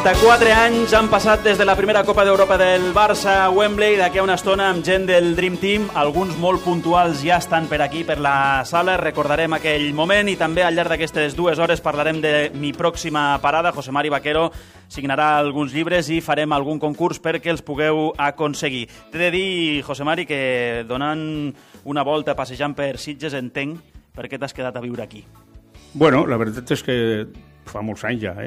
34 anys han passat des de la primera Copa d'Europa del Barça a Wembley. D'aquí a una estona amb gent del Dream Team. Alguns molt puntuals ja estan per aquí, per la sala. Recordarem aquell moment i també al llarg d'aquestes 2 hores parlarem de mi pròxima parada. José Mari Vaquero signarà alguns llibres i farem algun concurs perquè els pugueu aconseguir. T'he de dir, José Mari, que donant una volta passejant per Sitges entenc per què t'has quedat a viure aquí. Bueno, la veritat és que fa molts anys ja,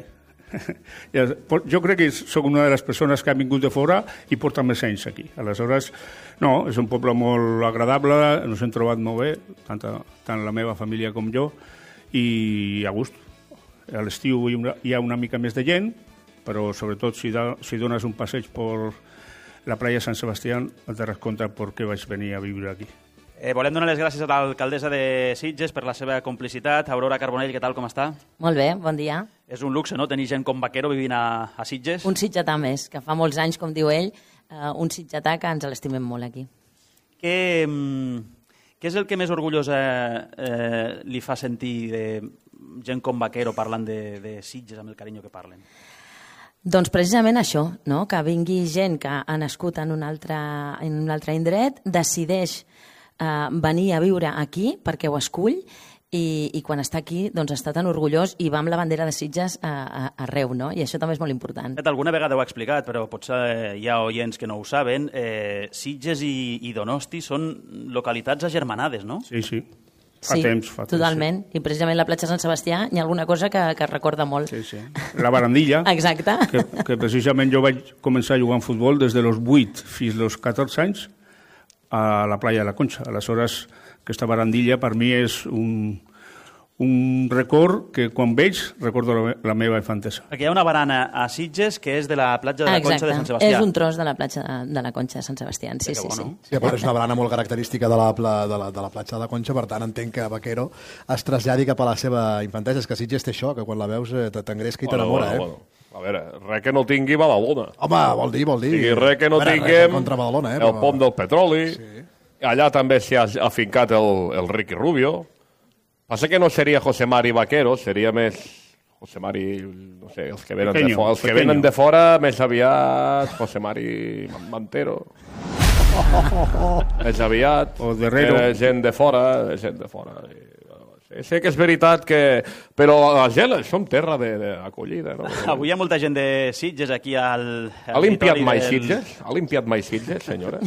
Jo crec que sóc una de les persones que ha vingut de fora i porta més anys aquí. Aleshores, no, és un poble molt agradable, ens hem trobat molt bé, tant la meva família com jo, i a gust. A l'estiu hi ha una mica més de gent, però sobretot si dones un passeig per la playa Sant Sebastià et daràs compte per què vaig venir a viure aquí. Volem donar les gràcies a l'alcaldessa de Sitges per la seva complicitat. Aurora Carbonell, què tal, com està? Molt bé, bon dia. És un luxe, no?, tenir gent com Vaquero vivint a Sitges. Un sitgetà més, que fa molts anys, com diu ell, un sitgetà que ens l'estimem molt aquí. Què és el que més orgullosa li fa sentir de gent com Vaquero parlant de Sitges amb el carinyo que parlen? Doncs precisament això, no?, que vingui gent que ha nascut en un altre indret, decideix venir a viure aquí perquè ho escull i quan està aquí doncs està tan orgullós i va amb la bandera de Sitges arreu, no? I això també és molt important. Alguna vegada ho he explicat, però potser hi ha oients que no ho saben. Sitges i Donosti són localitats agermanades, no? Sí. Fa temps. Totalment. Sí. I precisament la platja Sant Sebastià hi ha alguna cosa que recorda molt. Sí. La barandilla. Exacte. Que precisament jo vaig començar a jugar en futbol des de los 8 fins als 14 anys a la playa de la Concha. Aleshores, aquesta barandilla per mi és un record que quan veig recordo la meva infantesa. Perquè hi ha una barana a Sitges que és de la platja de la Concha de Sant Sebastià. És un tros de la platja de la Concha de Sant Sebastià. Sí. Sí, però és una barana molt característica de la platja de la Concha, per tant entenc que Vaquero es traslladi cap a la seva infantesa. És que Sitges té això, que quan la veus t'engresca i t'enamora, Bueno. A veure, res que no tingui Badalona. Home, vol dir. I res que no tinguem contra Badalona, el pom del petroli. Sí. Allà també s'hi ha afincat el Ricky Rubio. Passa que no seria José Mari Vaquero, seria més José Mari, no sé, els que venen de fora, més aviat José Mari Mantero. Més aviat, gent de fora. Sé que és veritat que... Però a Gela som terra d'acollida, no? Avui hi ha molta gent de Sitges aquí al... Ha limpiat mai Sitges? Ha limpiat mai Sitges, senyora?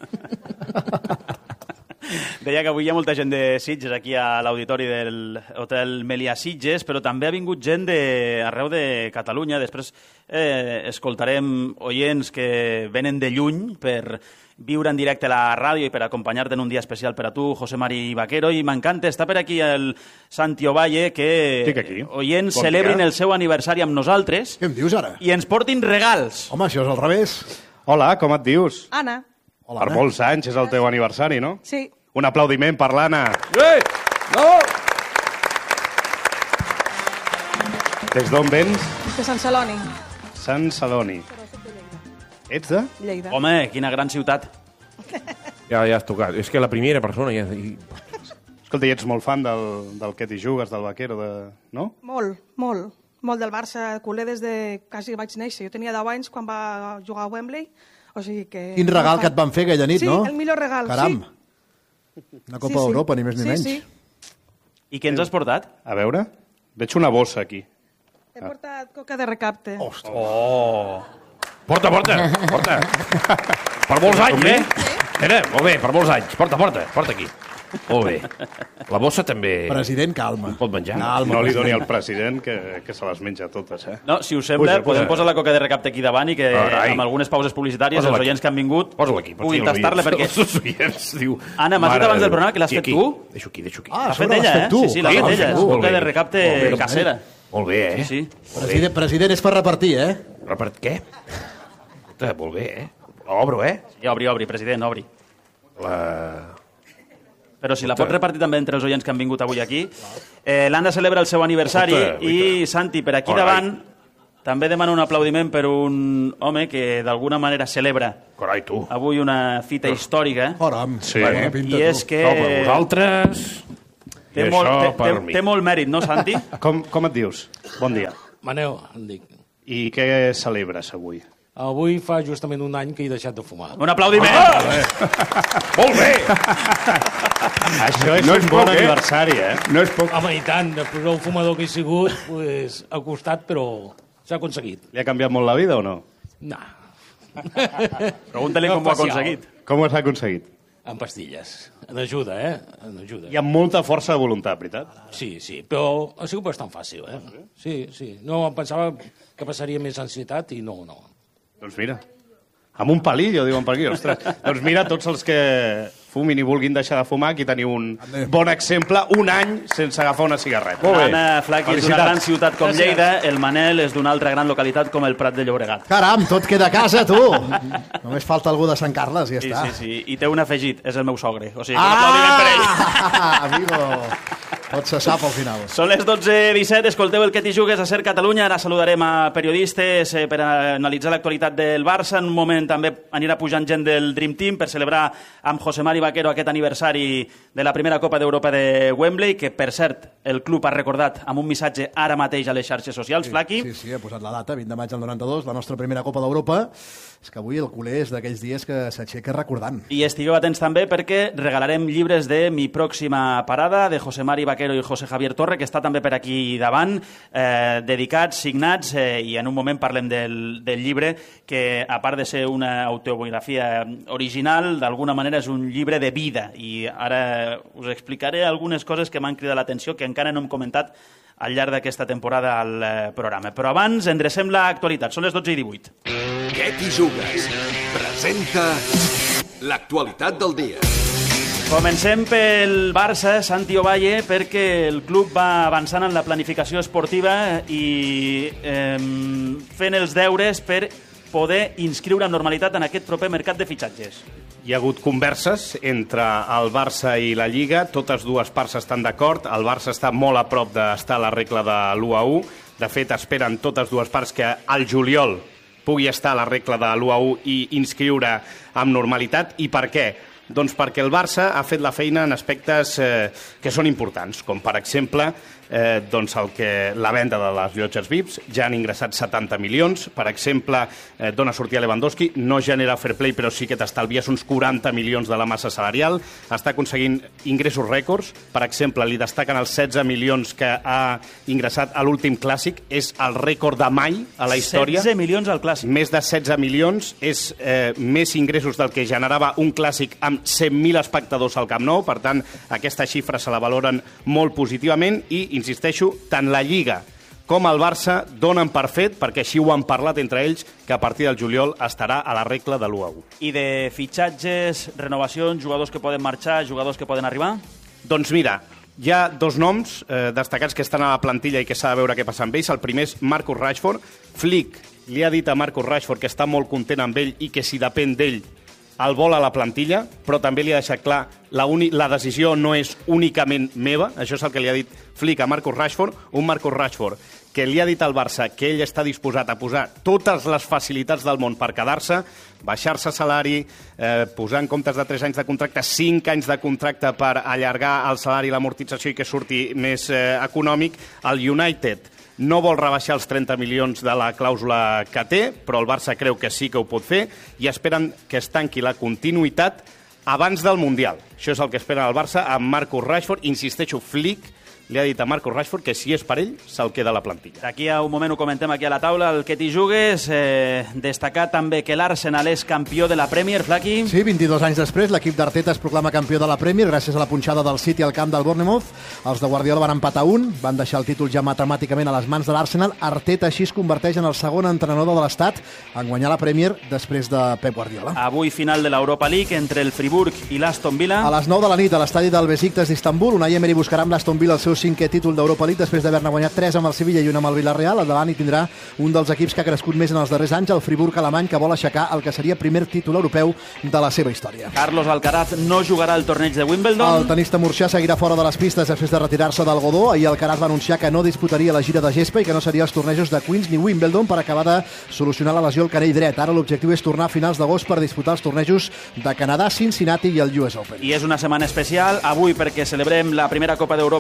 Deia que avui hi ha molta gent de Sitges aquí a l'auditori del Hotel Melià Sitges, però també ha vingut gent arreu de Catalunya. Després escoltarem oients que venen de lluny per viure en directe a la ràdio i per acompanyar-te en un dia especial per a tu, José Mari Vaquero, i m'encanta, està per aquí el Santi Ovalle, que oients celebrin el seu aniversari amb nosaltres. Què em dius ara? I ens portin regals. Home, això és al revés. Hola, com et dius? Anna. Hola, Per molts anys és el teu aniversari, no? Sí. Un aplaudiment per l'Anna. No! Des d'on vens? De Sant Celoni. Sant Celoni. Ets de? Lleida. Home, quina gran ciutat. Ja has tocat. És que la primera persona ja... Escolta, i ets molt fan del que t'hi jugues, del Vaquero, no? Molt. Molt del Barça, culer des de quasi vaig néixer. Jo tenia 10 anys quan va jugar a Wembley, o sigui que... Quin regal que et van fer aquella nit, no? Sí, el millor regal, Caram. Una Copa d'Europa, ni més ni menys. Sí. I què ens has portat? A veure, veig una bossa aquí. He portat coca de recapte. Ostres. Porta. Per molts anys, Mira, molt bé, per molts anys. Porta aquí. Molt bé. La bossa també... President, calma. Pot menjar? No li doni al president que se les menja totes, No, si us sembla, podem posar la coca de recapte aquí davant i que amb algunes pauses publicitàries els oients que han vingut puguin tastar-la perquè... Anna, m'has dit abans del programa que l'has fet tu? Deixo aquí. L'ha fet ella, Sí, l'ha fet ella. És coca de recapte casera. Molt bé, Sí. President, és per repartir, Repart què? Molt bé, Obro, Sí, obri, president, obri. Però si la pot repartir també entre els oients que han vingut avui aquí. L'Anna celebra el seu aniversari i, Santi, per aquí davant també demano un aplaudiment per un home que d'alguna manera celebra avui una fita històrica. Sí. I és que... Vosaltres... Té molt mèrit, no, Santi? Com et dius? Bon dia. Maneu, em dic. I què celebres avui? Avui fa justament un any que he deixat de fumar. Un aplaudiment! Molt bé! Això és un bon aniversari, eh? No és poc. Home, i tant, de prou fumador que he sigut, pues, ha costat, però s'ha aconseguit. Li ha canviat molt la vida o no? No. Pregunta-li com ho ha aconseguit. Com ho has aconseguit? Amb pastilles. En ajuda, En ajuda. Hi ha molta força de voluntat, veritat? Sí, però ha sigut bastant fàcil, Sí. No em pensava que passaria més ansietat i no. Doncs mira, amb un palillo, diuen per aquí, ostres. Doncs mira, tots els que fumin i vulguin deixar de fumar, aquí teniu un bon exemple, un any sense agafar una cigarreta. Anna Flaqui és d'una gran ciutat com Lleida, el Manel és d'una altra gran localitat com el Prat de Llobregat. Caram, tot queda a casa, tu! Només falta algú de Sant Carles i ja està. Sí, i té un afegit, és el meu sogre. O sigui, un aplaudiment per ell. Amigo! Tot se sap al final. Són les 12:17, escolteu el Que t'hi jugues a Ser Catalunya. Ara saludarem a periodistes per analitzar l'actualitat del Barça. En un moment també anirà pujant gent del Dream Team per celebrar amb José Mari Vaquero aquest aniversari de la primera Copa d'Europa de Wembley, que per cert el club ha recordat amb un missatge ara mateix a les xarxes socials. Flaqui? Sí, ha posat la data, 20 de maig del 92, la nostra primera Copa d'Europa. És que avui el culer és d'aquells dies que s'aixeca recordant. I estigueu atents també perquè regalarem llibres de Mi pròxima parada, de José Mari Vaquero i José Javier Torre, que està també per aquí davant, dedicats, signats, i en un moment parlem del llibre, que a part de ser una autobiografia original, d'alguna manera és un llibre de vida, i ara us explicaré algunes coses que m'han cridat l'atenció, que encara no hem comentat al llarg d'aquesta temporada al programa. Però abans endrecem l'actualitat. Són les 12:18. Què t'hi jugues? Presenta l'actualitat del dia. Comencem pel Barça, Santi Ovalle, perquè el club va avançant en la planificació esportiva i fent els deures per poder inscriure amb normalitat en aquest proper mercat de fitxatges. Hi ha hagut converses entre el Barça i la Lliga, totes dues parts estan d'acord, el Barça està molt a prop d'estar a la regla de l'1-1, de fet esperen totes dues parts que al juliol pugui estar a la regla de l'1-1 i inscriure amb normalitat. I per què? Doncs perquè el Barça ha fet la feina en aspectes que són importants, com per exemple doncs la venda de les llotges VIPs, ja han ingressat 70 milions, per exemple, dona sortida a Lewandowski, no genera fair play, però sí que t'estalvies uns 40 milions de la massa salarial, està aconseguint ingressos rècords, per exemple, li destaquen els 16 milions que ha ingressat a l'últim clàssic, és el rècord de mai a la història. 16 milions al clàssic. Més de 16 milions, és més ingressos del que generava un clàssic amb 100.000 espectadors al Camp Nou, per tant, aquesta xifra se la valoren molt positivament i, insisteixo, tant la Lliga com el Barça donen per fet, perquè així ho han parlat entre ells, que a partir del juliol estarà a la regla de l'1-1. I de fitxatges, renovacions, jugadors que poden marxar, jugadors que poden arribar? Doncs mira, hi ha dos noms destacats que estan a la plantilla i que s'ha de veure què passa amb ells. El primer és Marcus Rashford. Flick li ha dit a Marcus Rashford que està molt content amb ell i que si depèn d'ell el vol a la plantilla, però també li ha deixat clar la decisió no és únicament meva, això és el que li ha dit Flick a Marcus Rashford, un Marcus Rashford que li ha dit al Barça que ell està disposat a posar totes les facilitats del món per quedar-se, baixar-se salari, posar en comptes de 3 anys de contracte, 5 anys de contracte per allargar el salari i l'amortització i que surti més econòmic. El United no vol rebaixar els 30 milions de la clàusula que té, però el Barça creu que sí que ho pot fer i esperen que es tanqui la continuïtat abans del Mundial. Això és el que espera el Barça amb Marcus Rashford. Insisteixo, Flick li ha dit a Marcus Rashford que si és per ell, se'l queda a la plantilla. D'aquí a un moment ho comentem aquí a la taula, el Que t'hi jugues. Destacar també que l'Arsenal és campió de la Premier, Flaqui. Sí, 22 anys després, l'equip d'Arteta es proclama campió de la Premier gràcies a la punxada del City al camp del Bournemouth. Els de Guardiola van empatar van deixar el títol ja matemàticament a les mans de l'Arsenal. Arteta així es converteix en el segon entrenador de l'Estat en guanyar la Premier després de Pep Guardiola. Avui final de l'Europa League entre el Friburg i l'Aston Villa. A les 9 de la nit a l'estadi del Besiktas d'Istanbul, Unai Emery buscarà amb l'Aston Villa el seu 5è títol d'Europa League després d'haver-ne guanyat 3 amb el Sevilla i 1 amb el Villarreal. Al davant hi tindrà un dels equips que ha crescut més en els darrers anys, el Friburg alemany, que vol aixecar el que seria primer títol europeu de la seva història. Carlos Alcaraz no jugarà al torneig de Wimbledon. El tenista murcià seguirà fora de les pistes després de retirar-se del Godó. Ahir Alcaraz va anunciar que no disputaria la gira de gespa i que no seria els tornejos de Queens ni Wimbledon per acabar de solucionar la lesió al canell dret. Ara l'objectiu és tornar a finals d'agost per disputar els tornejos de Canadà, Cincinnati i el US Open. I és una setmana especial avui perquè celebrem la primera Copa d'Europa de la història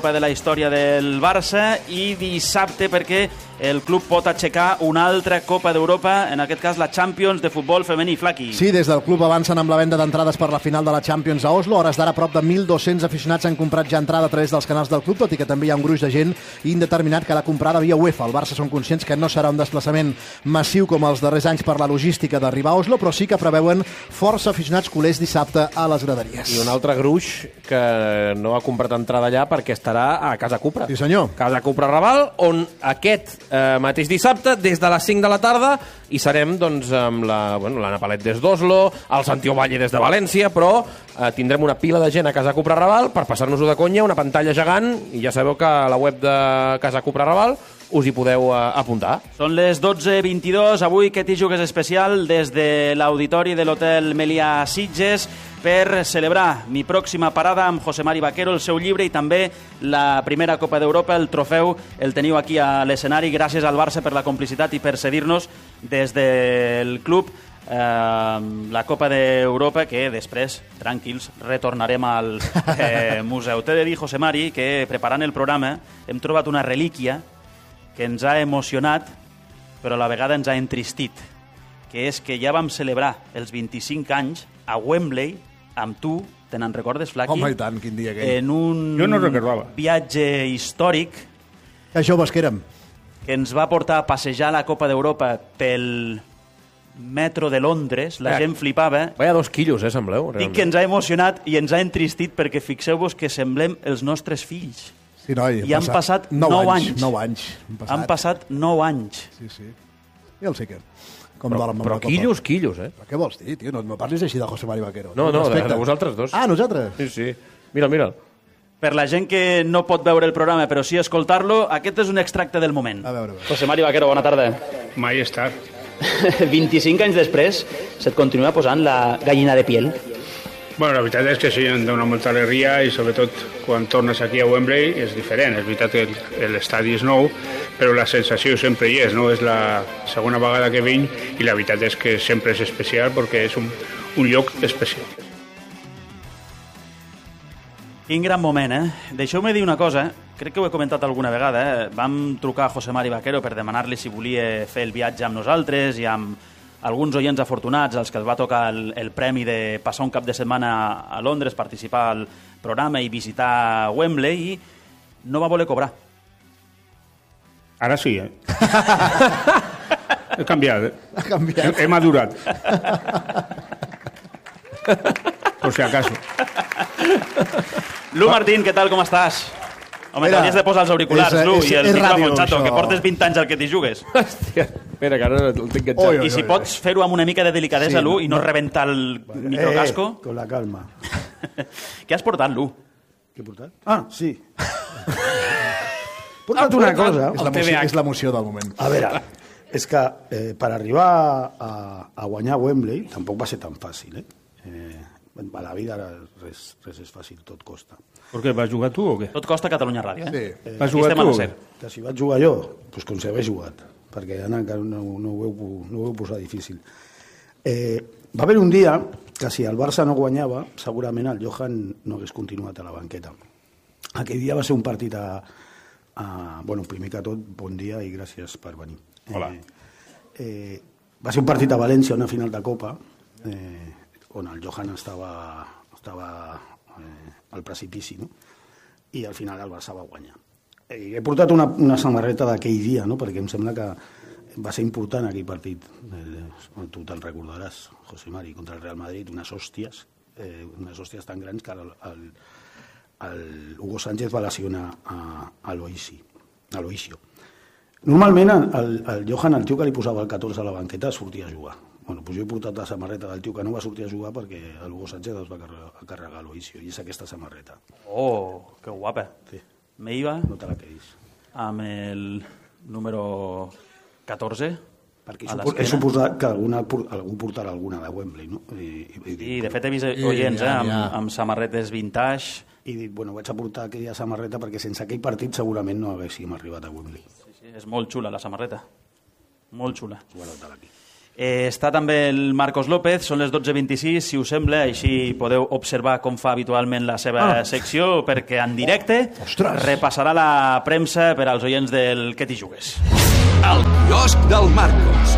història del Barça, i dissabte perquè el club pot aixecar una altra Copa d'Europa, en aquest cas la Champions de futbol femení. Flaqui. Sí, des del club avancen amb la venda d'entrades per la final de la Champions a Oslo. A hores d'ara, prop de 1.200 aficionats han comprat ja entrada a través dels canals del club, tot i que també hi ha un gruix de gent indeterminat que l'ha comprada via UEFA. El Barça són conscients que no serà un desplaçament massiu com els darrers anys per la logística d'arribar a Oslo, però sí que preveuen força aficionats culers dissabte a les graderies. I un altre gruix que no ha comprat entrada allà perquè estarà a Casa Cupra. Sí, senyor. Casa Cupra Raval, on aquest mateix dissabte, des de les 5 de la tarda, hi serem doncs, amb l'Anna Palet des d'Oslo, el Santiago Valle des de València, però tindrem una pila de gent a Casa Cupra Raval per passar-nos-ho de conya, una pantalla gegant, i ja sabeu que a la web de Casa Cupra Raval us hi podeu apuntar. Són les 12:22, avui Què t'hi jugues especial des de l'auditori de l'Hotel Melià Sitges per celebrar mi pròxima parada amb José Mari Vaquero, el seu llibre, i també la primera Copa d'Europa, el trofeu, el teniu aquí a l'escenari. Gràcies al Barça per la complicitat i per cedir-nos des del club la Copa d'Europa, que després, tranquils, retornarem al museu. T'he de dir, José Mari, que preparant el programa hem trobat una relíquia que ens ha emocionat, però a la vegada ens ha entristit, que és que ja vam celebrar els 25 anys a Wembley amb tu, te n'en recordes, Flaqui? Home, i tant, quin dia aquell. En un Jo no recordava. viatge històric Que joves que érem. que ens va portar a passejar la Copa d'Europa pel metro de Londres, la gent flipava. Vaya 2 quilos, sembleu. Dic que ens ha emocionat i ens ha entristit perquè fixeu-vos que semblem els nostres fills. Sí, noi, I han passat 9 anys. 9 anys. Han passat 9 anys. Sí, sí. Ja el sé que... Com dorm amb Però la copa. quillos, eh? Però què vols dir, tio? No parlis així de José Mari Vaquero. No, Respecte. de vosaltres dos. Ah, nosaltres? Sí, sí. Mira. Per la gent que no pot veure el programa però sí escoltar-lo, aquest és un extracte del moment. A veure. José Mari Vaquero, bona tarda. Mai he estat. 25 anys després, se't continua posant la gallina de piel? Bueno, la veritat és que sí, em dona molta alegria i sobretot quan tornes aquí a Wembley és diferent. És veritat que l'estadi és nou, però la sensació sempre hi és, no? És la segona vegada que vinc i la veritat és que sempre és especial perquè és un lloc especial. Quin gran moment, eh? Deixeu-me dir una cosa, crec que ho he comentat alguna vegada, eh? Vam trucar a José Mari Vaquero per demanar-li si volia fer el viatge amb nosaltres i amb alguns oients afortunats als que els va tocar el premi de passar un cap de setmana a Londres, participar al programa i visitar Wembley, i no va voler cobrar. Ara sí, eh? He canviat, eh? Ha canviat. He madurat. Por si acaso. Lu Martín, què tal, com estàs? Home, Mira, t'hauries de posar els auriculars, Lu, i el és micròfon, ràdio, xato, això. que portes 20 anys al que t'hi jugues. Hòstia, espera, que ara el tinc enganxat. Oi, oi, I si pots fer-ho amb una mica de delicadesa, Sí, Lu, i no rebentar el microcasco. Con la calma. Què has portat, Lu? Què he portat? Ah, sí. He portat una cosa. És l'emoció del moment. A veure, és que per arribar a guanyar Wembley tampoc va ser tan fàcil, a la vida res és fàcil, tot costa. Per què, vas jugar tu o què? Tot costa Catalunya Ràdio, eh? Sí. Vas jugar tu o què? Que si vaig jugar jo, doncs com si hagués jugat, perquè ara encara no ho heu posat difícil. Va haver un dia que si el Barça no guanyava, segurament el Johan no hagués continuat a la banqueta. Aquell dia va ser un partit bueno, primer que tot, bon dia i gràcies per venir. Hola. Va ser un partit a València, una final de Copa, on el Johan estava al precipici, no? I al final el Barça va guanyar. He portat una samarreta d'aquell dia, no? Perquè em sembla que va ser important aquell partit. Tu te'n recordaràs, José Mari, contra el Real Madrid, unes hòsties tan grans que el Hugo Sánchez va lesionar a l'Oisio. Normalment el Johan, el tio que li posava el 14 a la banqueta, sortia a jugar. Bueno, doncs jo he portat la samarreta del tio que no va sortir a jugar perquè el Hugo Sánchez es va carregar l'Oisio, i és aquesta samarreta. Oh, que guapa. Sí. Me iba No te la quedis. amb el número 14 Perquè a he l'esquena. suposat que algú portarà alguna de Wembley, no? I de fet he vist oients amb samarretes vintage. I dic, bueno, vaig a portar aquella samarreta perquè sense aquell partit segurament no haguéssim arribat a Wembley. Sí, és molt xula la samarreta. Molt xula. Guarda-te-la aquí. Està també el Marcos López, són les 12:26, si us sembla, així podeu observar com fa habitualment la seva secció, perquè en directe repassarà la premsa per als oients del Què t'hi jugues. El quiosc del Marcos.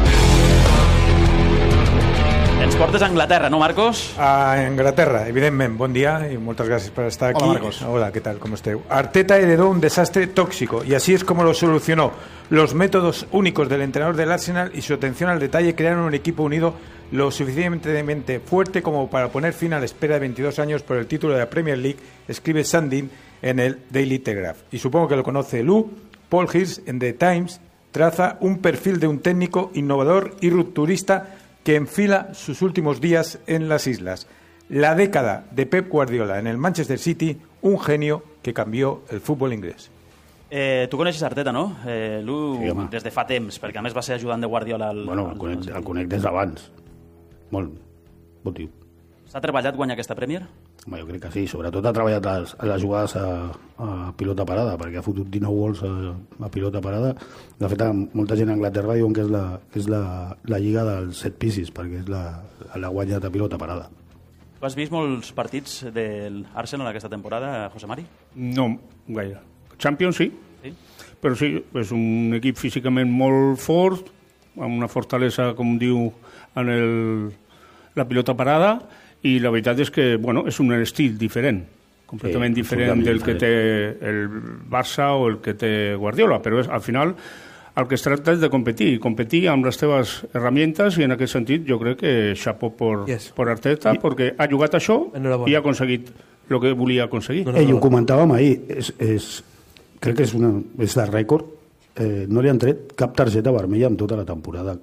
Ens portes a Anglaterra, no, Marcos? A Inglaterra, evidentemente. Buen día y muchas gracias por estar aquí. Hola, Marcos. Hola, ¿qué tal? ¿Cómo estás? Arteta heredó un desastre tóxico y así es como lo solucionó. Los métodos únicos del entrenador del Arsenal y su atención al detalle crearon un equipo unido lo suficientemente fuerte como para poner fin a la espera de 22 años por el título de la Premier League, escribe Sandin en el Daily Telegraph. Y supongo que lo conoce Lou. Paul Hirsch en The Times traza un perfil de un técnico innovador y rupturista que enfila sus últimos días en las islas. La década de Pep Guardiola en el Manchester City, un genio que cambió el fútbol inglés. Tu coneixes Arteta, no? Lu, sí, des de fa temps, perquè a més va ser ajudant de Guardiola al el conec des d'abans. Molt tio. S'ha treballat guanyar aquesta Premier? Home, jo crec que sí, sobretot ha treballat a les jugades a pilota parada, perquè ha fotut 19 gols a pilota parada. De fet, molta gent a Anglaterra diuen que és la lliga dels set pieces, perquè és la guanyat a pilota parada. Tu has vist molts partits de l'Arsenal aquesta temporada, José Mari? No, gaire. Champions sí, però sí, és un equip físicament molt fort, amb una fortalesa, com diu, en la pilota parada, i la veritat és que, bueno, és un estil diferent, completament diferent del que té el Barça o el que té Guardiola, però al final el que es tracta és de competir amb les teves herramientas, i en aquest sentit jo crec que xapó per Arteta, perquè ha jugat això i ha aconseguit el que volia aconseguir. Ho comentàvem ahir, crec que és de rècord, no li han tret cap targeta vermella en tota la temporada.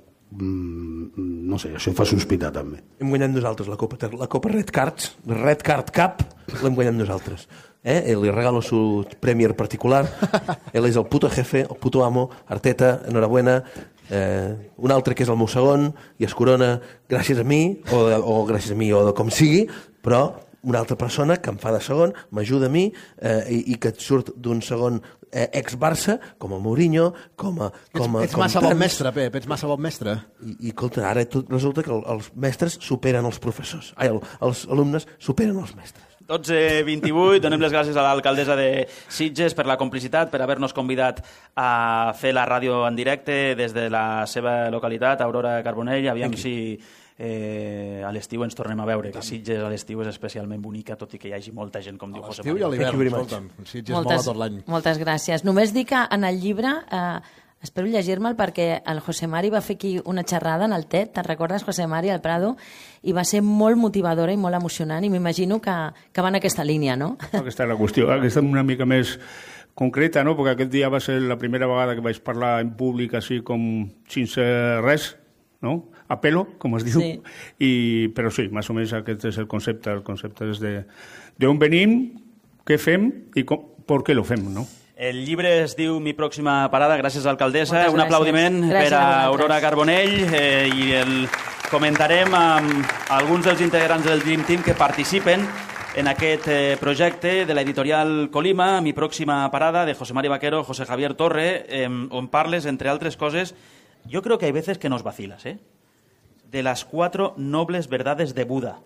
No sé, això fa sospitar també. Hem guanyat nosaltres la Copa Red Card Cup l'hem guanyat nosaltres. Le regalo su Premier particular. Él és el puto jefe, el puto amo. Arteta, enhorabuena. Un altre que és el meu segon i es corona gràcies a mi o gràcies a mi o com sigui, però una altra persona que em fa de segon, m'ajuda a mi i que surt d'un segon ex-Barça, com el Mourinho, Ets massa bon mestre, Pep, ets massa bon mestre. I escolta, ara resulta que els mestres superen els professors. Els alumnes superen els mestres. 12:28, donem les gràcies a l'alcaldessa de Sitges per la complicitat, per haver-nos convidat a fer la ràdio en directe des de la seva localitat, Aurora Carbonell. Aviam si a l'estiu ens tornem a veure, que Sitges a l'estiu és especialment bonica, tot i que hi hagi molta gent, com diu José María. A l'estiu i a l'hivern, escolta'm, Sitges mola tot l'any. Moltes gràcies. Només dic que en el llibre, espero llegir-me'l, perquè el José Mari va fer aquí una xerrada en el TED, te'n recordes, José Mari, al Prado, i va ser molt motivadora i molt emocionant, i m'imagino que va en aquesta línia, no? Aquesta és la qüestió, aquesta és una mica més concreta, no? Perquè aquest dia va ser la primera vegada que vaig parlar en públic així com sense res, no? A pelo, com es diu, però sí, més o menys aquest és el concepte és d'on venim, què fem i per què lo fem, no? El llibre es diu Mi pròxima parada, gràcies alcaldessa, un aplaudiment per a Aurora Carbonell i el comentarem amb alguns dels integrants del Dream Team que participen en aquest projecte de l'editorial Colima, Mi pròxima parada, de José Mari Vaquero, José Javier Torre, on parles, entre altres coses, yo creo que hay veces que nos vacilas, de las 4 nobles verdades de Buda.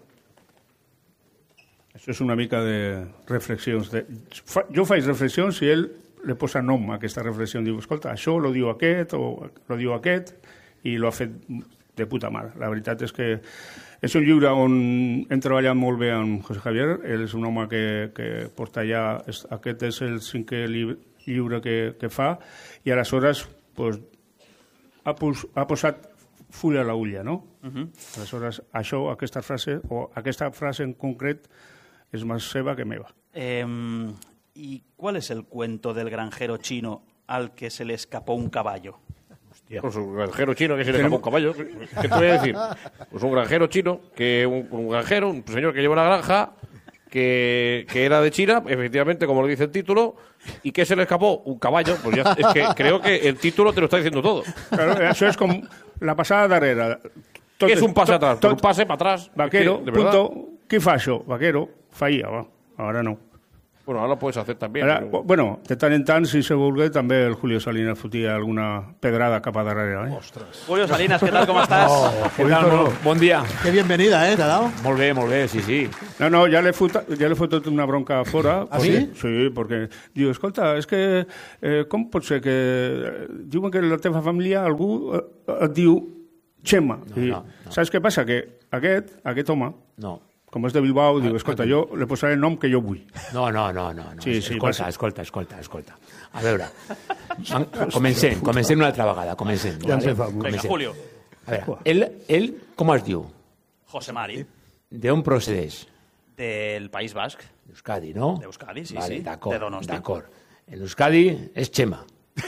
Això és una mica de reflexions. Jo faig reflexions i ell li posa nom a aquesta reflexió. Diu, escolta, això lo diu aquest o lo diu aquest, i lo ha fet de puta mare. La veritat és que és un llibre on hem treballat molt bé amb José Javier. Ell és un home que porta ja... Aquest és el 5è llibre que fa, i aleshores ha posat full a la ulla, no? Aleshores, aquesta frase en concret és més seva que meva. ¿Y cuál es el cuento del granjero chino al que se le escapó un caballo? Hostia. Pues un granjero chino que se le escapó un caballo. ¿Qué te voy a decir? Pues un granjero chino, un señor que lleva una granja, que era de China, efectivamente, como lo dice el título, y que se le escapó un caballo. Pues ya, es que creo que el título te lo está diciendo todo. Claro, això és com la passada darrere. ¿Qué es un pase atrás? Un pase para atrás. Vaquero, punto. Qui fa això? Vaquero, feia, va. Ara no. Bueno, ahora lo puedes hacer también. Ara, bueno, de tant en tant, si se vulgui, també el Julio Salinas fotia alguna pedrada cap a darrere. Ostres. Julio Salinas, què tal, com estàs? Què tal? Bon dia. Que bienvenida, t'ha dado? Molt bé, sí. No, ja l'he fotut una bronca a fora. Ah, sí? Sí, perquè diu, escolta, és que com pot ser que diuen que la teva família algú et diu Chema? No. Saps què passa? Que aquest home... No. Com és de Bilbao, diu, escolta, jo li posaré el nom que jo vull. No. Sí, Escolta. A veure, comencem una altra vegada, comencem. Ja ens fem. Vinga, Julio. A veure, ell com es diu? José Mari. D'on procedeix? Del País Basc. D'Euskadi, no? D'Euskadi, sí. D'acord, de Donosti. d'acord. En Euskadi és Chema.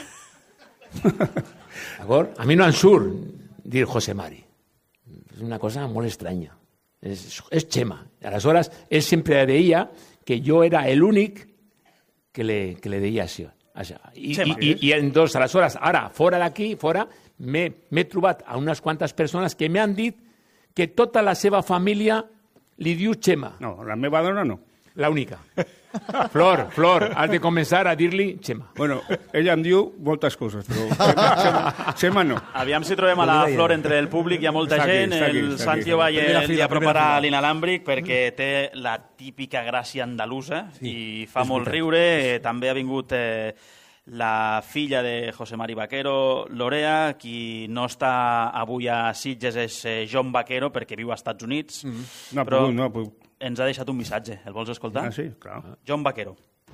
D'acord? A mi no em surt dir José Mari. És una cosa molt estranya. És Chema. Aleshores, ell sempre deia que jo era l'únic que le deia això. I entonces, aleshores, ara, fora d'aquí, m'he trobat a unes quantes persones que m'han dit que tota la seva família li diu Chema. No, la meva dona no. La única. Flor, has de començar a dir-li Chema. Bueno, ella em diu moltes coses, però Chema no. Aviam si trobem a la Flor entre el públic, hi ha molta gent. El Santiago Valle li aproparà l'inalàmbric perquè té la típica gràcia andalusa i fa molt riure. També ha vingut la filla de José Mari Vaquero, Lorea, qui no està avui a Sitges és John Vaquero perquè viu als Estats Units. No ha pogut. Ens ha deixat un missatge. El vols escoltar? Ah, sí, claro. John Vaquero.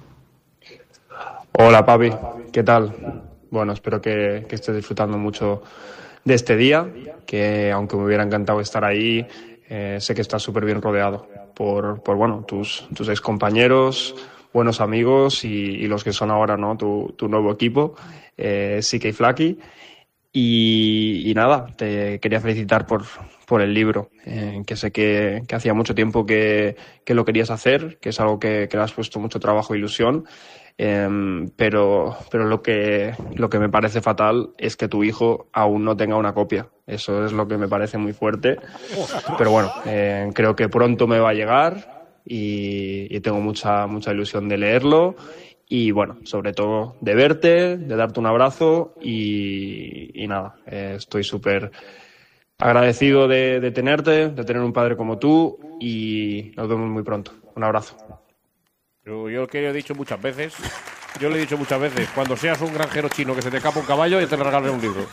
Hola, papi. ¿Qué tal? Bueno, espero que estés disfrutando mucho de este día, que aunque me hubiera encantado estar ahí, sé que estás súper bien rodeado por bueno, tus ex compañeros, buenos amigos y los que son ahora, ¿no? Tu nuevo equipo, Siki y Flaki. Y nada, te quería felicitar por el libro, que sé que hacía mucho tiempo que lo querías hacer, que es algo que le has puesto mucho trabajo e ilusión, pero lo que me parece fatal es que tu hijo aún no tenga una copia. Eso es lo que me parece muy fuerte, pero bueno, creo que pronto me va a llegar y tengo mucha ilusión de leerlo. Y bueno, sobre todo de verte, de darte un abrazo y nada, estoy súper agradecido de tenerte, de tener un padre como tú y nos vemos muy pronto. Un abrazo. Yo lo que he dicho muchas veces, cuando seas un granjero chino que se te escapa un caballo, yo te regalaré un libro.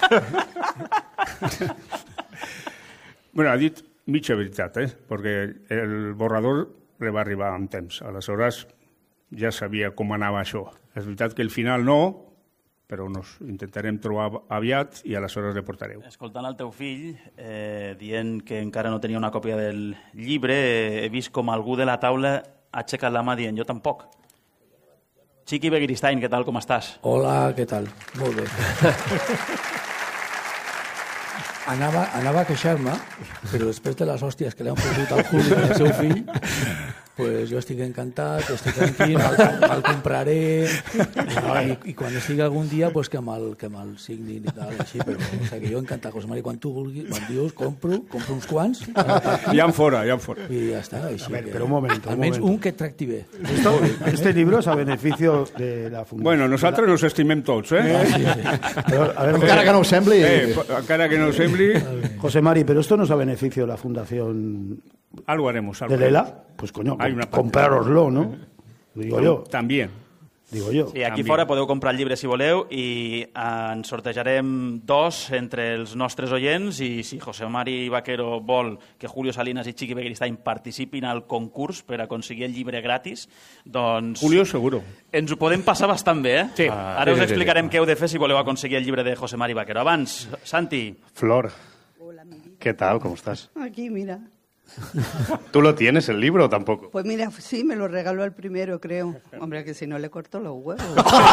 Bueno, ha dit mitja veritat, perquè el borrador li va arribar amb temps. Aleshores, ja sabia com anava això. És veritat que el final no, però nos intentarem trobar aviat i aleshores le portareu. Escoltant el teu fill, dient que encara no tenia una còpia del llibre, he vist com algú de la taula ha aixecat la mà dient jo tampoc. Chiqui Begiristain, què tal, com estàs? Hola, què tal? Molt bé. Anava a queixar-me, però després de les hòsties que li han fotut al Juli i al seu fill, pues jo estic encantat, estic tranquil, me'l compraré i quan estigui algun dia pues que me'l signin i tal, així, però o sigui, jo encantat, José Mari, quan tu vulguis, quan dius, compro uns quants. Ja en fora. I ja està, així. A ver, pero un momento. Almenys un que et tracti bé. Este libro es a beneficio de la fundación. Bueno, nosaltres nos estimem tots, Sí. Pero, a ver, encara que no ho sembli. Encara que no ho sembli. José Mari, pero esto no es a beneficio de la fundación algo haremos. de Lela. Pues coño, comprároslo, ¿no? Digo yo. También. Digo yo. Sí, aquí fora podeu comprar el llibre si voleu i en sortejarem 2 entre els nostres oients i si José Mari Vaquero vol que Julio Salinas i Chiqui Begiristain participin al concurs per aconseguir el llibre gratis, doncs... Julio seguro. Ens ho podem passar bastant bé, Sí. Ara us explicarem què heu de fer si voleu aconseguir el llibre de José Mari Vaquero. Abans, Santi. Flor. Hola, ¿qué tal? ¿Cómo estás? Aquí, mira. ¿Tú lo tienes, el libro, o tampoco? Pues mira, sí, me lo regaló el primero, creo. Hombre, que si no le corto los huevos.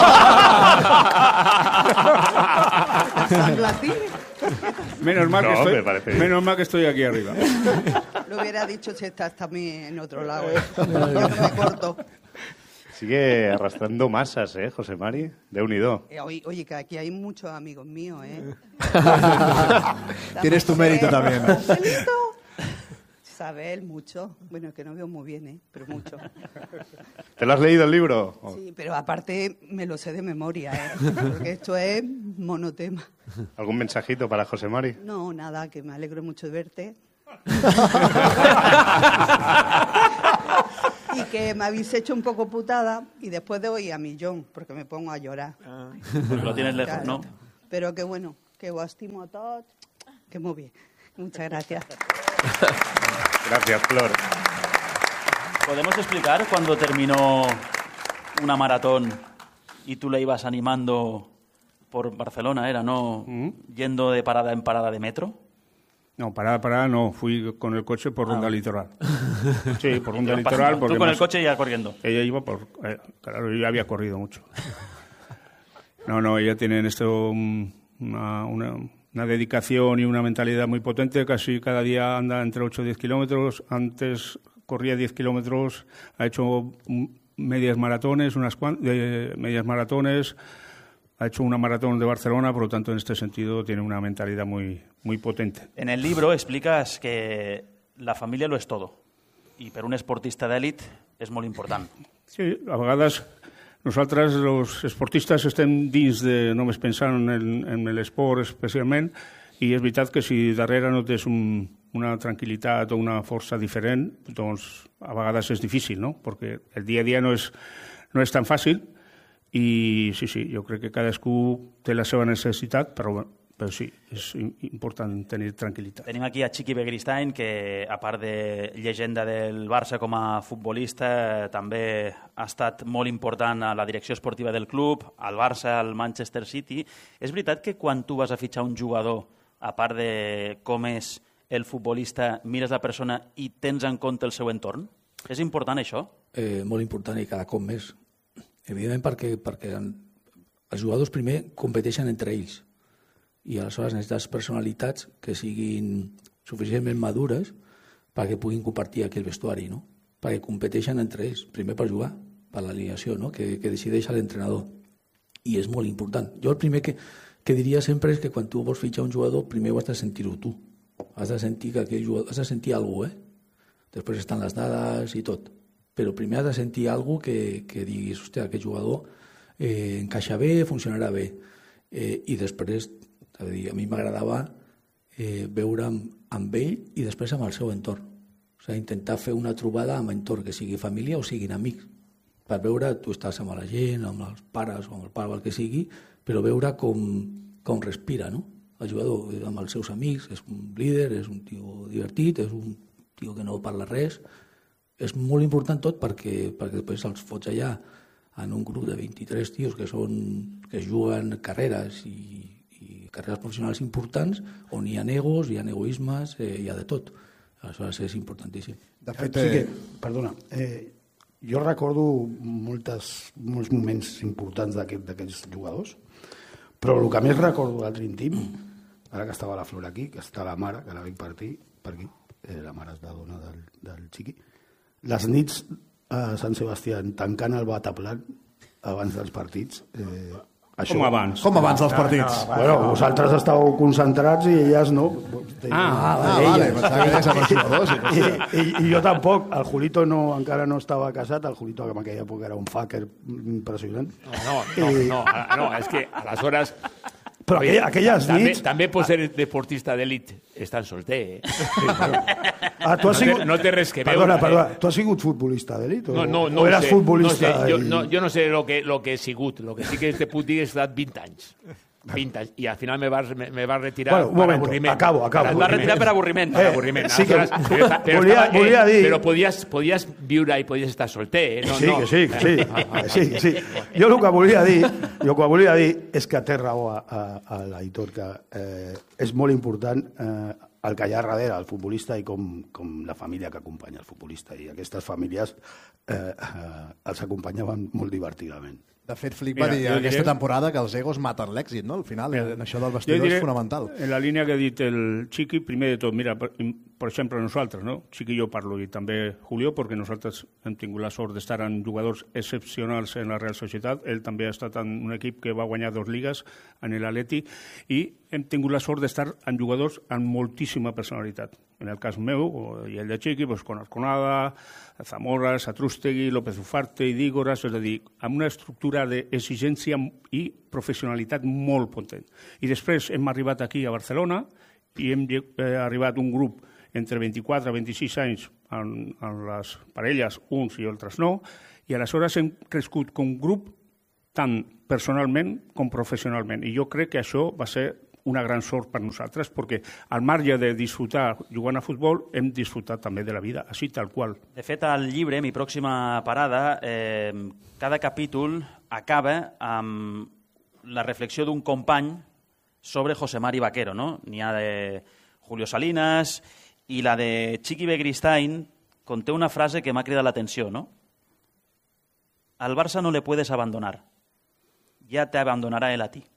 San Latín. Menos mal que estoy aquí arriba. Lo hubiera dicho si estás también en otro lado. Yo no me corto. Sigue arrastrando masas, José Mari? Déu-n'hi-do. Oye, que aquí hay muchos amigos míos, Tienes tu mérito también. Sabe él mucho. Bueno, que no veo muy bien, pero mucho. ¿Te lo has leído el libro? Sí, pero aparte me lo sé de memoria, porque esto es monotema. ¿Algún mensajito para José Mari? No, nada, que me alegro mucho de verte. Y que me habéis hecho un poco putada y después de hoy a millón, porque me pongo a llorar. Porque lo tienes lejos, ¿no? Pero que bueno, que os estimo a todos, que muy bien. Muchas gracias. Gracias, Flor. ¿Podemos explicar cuando terminó una maratón y tú la ibas animando por Barcelona, era, ¿no? Yendo de parada en parada de metro. No, parada no. Fui con el coche por Ronda Litoral. Sí, por Ronda Litoral. Tú con el coche ya corriendo. Ella iba por... claro, yo ya había corrido mucho. No, ella tiene en esto una dedicación y una mentalidad muy potente. Casi cada día anda entre 8 y 10 kilómetros. Antes corría 10 kilómetros. Ha hecho medias maratones, medias maratones. Ha hecho una maratón de Barcelona, por lo tanto, en este sentido, tiene una mentalidad muy, muy potente. En el libro explicas que la família lo és todo, i per un esportista d'èlit és molt important. Sí, a vegades nosaltres, els esportistes, estem dins de només pensant en l'esport especialment, i és veritat que si darrere no tens una tranquil·litat o una força diferent, doncs a vegades és difícil, no? Perquè el dia a dia no és tan fàcil. I sí, jo crec que cadascú té la seva necessitat, però sí, és important tenir tranquil·litat. Tenim aquí a Chiqui Begristain, que a part de llegenda del Barça com a futbolista, també ha estat molt important a la direcció esportiva del club, al Barça, al Manchester City. És veritat que quan tu vas a fitxar un jugador, a part de com és el futbolista, mires la persona i tens en compte el seu entorn? És important això? Molt important i cada cop més. Evidentment perquè els jugadors primer competeixen entre ells i aleshores necessites personalitats que siguin suficientment madures perquè puguin compartir aquell vestuari, no? Perquè competeixen entre ells, primer per jugar, per l'alineació, no? que decideix l'entrenador. I és molt important. Jo el primer que diria sempre és que quan tu vols fitxar un jugador, primer ho has de sentir-ho tu. Has de sentir que aquell jugador... Has de sentir alguna cosa, Després estan les dades i tot. Però primer has de sentir alguna cosa que diguis, hòstia, aquest jugador encaixa bé, funcionarà bé. I després, a mi m'agradava veure amb ell i després amb el seu entorn. O sigui, intentar fer una trobada amb entorn, que sigui família o siguin amics, per veure, tu estàs amb la gent, amb els pares o amb el pare o el que sigui, però veure com respira, no? El jugador amb els seus amics, és un líder, és un tio divertit, és un tio que no parla res. És molt important tot perquè després els fots allà en un grup de 23 tios que juguen carreres i carreres professionals importants on hi ha egos, hi ha egoismes, hi ha de tot. Aleshores és importantíssim. De fet, sí que, perdona, jo recordo molts moments importants d'aquests jugadors, però el que més recordo del Dream Team, ara que estava la Flor aquí, que està la mare, que la veig per aquí, la mare és la dona del Chiqui, les nits a Sant Sebastià tancant el bataplan abans dels partits. Com abans? Com abans dels partits? Bueno, vosaltres estàveu concentrats i elles no. Vale. I jo tampoc. El Julito encara no estava casat. El Julito en aquella època era un fucker impressionant. No, és que aleshores... Però aquelles nits... També pots ser deportista d'elit estant solter, No té res que veure. Perdona, tu has sigut futbolista d'elit? No o eres futbolista? Jo no sé lo que he sigut. Lo que sí que te puc dir és que he estat 20 anys. 20 anys. I al final me vas retirar per avorriment. Acabo. Et vas retirar per avorriment. Sí que volia dir... Però podies viure i podies estar solter. Sí. Jo el que volia dir és que té raó a l'Aitor, que és molt important el que hi ha darrere el futbolista i com la família que acompanya el futbolista. I aquestes famílies els acompanyaven molt divertidament. De fet, Flick va dir aquesta temporada que els egos maten l'èxit, no? Al final, això del vestidor és fonamental. En la línia que ha dit el Chiqui, primer de tot, mira, per exemple, nosaltres, no? Sí que jo parlo, i també Julio, perquè nosaltres hem tingut la sort d'estar amb jugadors excepcionals en la Real Societat. Ell també ha estat en un equip que va guanyar 2 lligues, en l'Atleti, i hem tingut la sort d'estar amb jugadors amb moltíssima personalitat. En el cas meu, i el de Chiqui, con Arconada, Zamora, Satrústegui, López Ufarte i Dígoras, és a dir, amb una estructura d'exigència i professionalitat molt potent. I després hem arribat aquí a Barcelona i hem arribat un grup entre 24 i 26 anys en les parelles, uns i altres no, i aleshores hem crescut com grup tant personalment com professionalment. I jo crec que això va ser una gran sort per nosaltres, perquè al marge de disfrutar jugant a futbol, hem disfrutat també de la vida, així tal qual. De fet, al llibre, Mi pròxima parada, cada capítol acaba amb la reflexió d'un company sobre José Mari Vaquero, no? N'hi ha de Julio Salinas i la de Chiqui Begristain conté una frase que m'ha cridat l'atenció, ¿no? Al Barça no le puedes abandonar, ya te abandonará él a ti.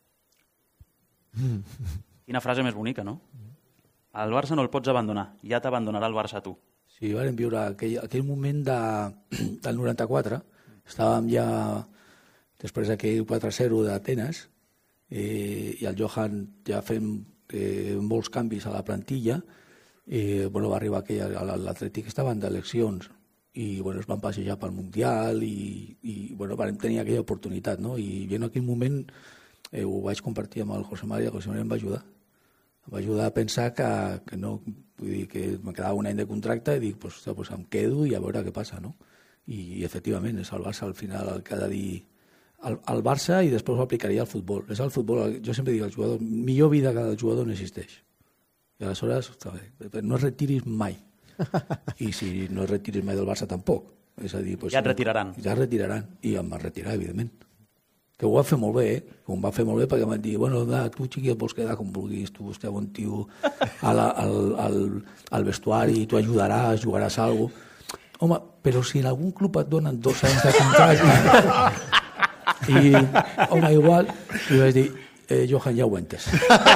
Quina frase més bonica, no? Al Barça no el pots abandonar, ja t'abandonarà el Barça a tu. Sí, vam viure aquell moment del 94, estàvem ja després d'aquell 4-0 d'Atenes, i el Johan ja fem molts canvis a la plantilla, va arribar l'Atlètic, estaven d'eleccions, i es van passejar pel Mundial, i vam tenir aquella oportunitat, no? I en aquell moment ho vaig compartir amb el José Mari, el José Mari em va ajudar. Em va ajudar a pensar que no, vull dir, que me quedava un any de contracte i dic, pues em quedo i a veure què passa, no? I efectivament, és el Barça al final el que ha de dir al Barça i després ho aplicaria al futbol. És el futbol, jo sempre dic al jugador, millor vida que el jugador no existeix. I aleshores, no es retiris mai. I si no es retiris mai del Barça tampoc. És a dir, ja et retiraran. Ja es retiraran. I em va retirar, evidentment. Que ho va fer molt bé, que ho va fer molt bé perquè em van dir, tu, Chiqui, et vols quedar com vulguis, tu esteu un tio al vestuari, tu ajudaràs, jugaràs alguna cosa. Home, però si en algun club et donen 2 anys de contracte i, home, igual, li vaig dir, Johan, ja ho he entès.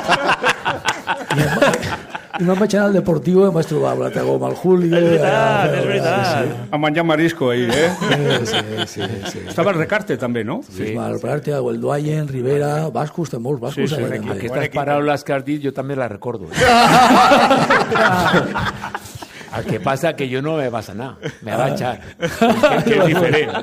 I me'n vaig anar al Deportivo i em vaig trobar amb l'altre gom, el Julio. És veritat. Sí. A menjar marisco ahí, Sí. Estava el Recarte també, no? Sí. El Recarte, el Duayen, Rivera, bascos, té molts bascos. Sí. Aquestes paraules que has dit jo també les recordo. El que passa que jo no me vas anar, me va echar. Que és diferent.